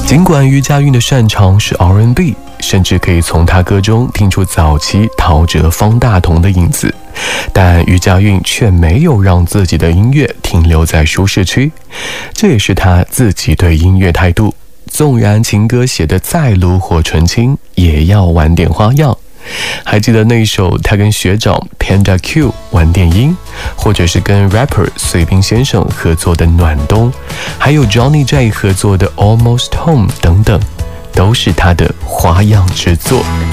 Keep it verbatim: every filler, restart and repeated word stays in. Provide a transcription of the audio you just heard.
尽管于佳韵的擅长是 R and B， 甚至可以从她歌中听出早期陶喆、方大同的影子，但于佳韵却没有让自己的音乐停留在舒适区，这也是她自己对音乐态度。纵然情歌写得再炉火纯青，也要玩点花样。还记得那首他跟学长 Panda Q 玩电音，或者是跟 rapper 碎冰先生合作的暖冬，还有 Johnny J 合作的 Almost Home 等等，都是他的花样之作。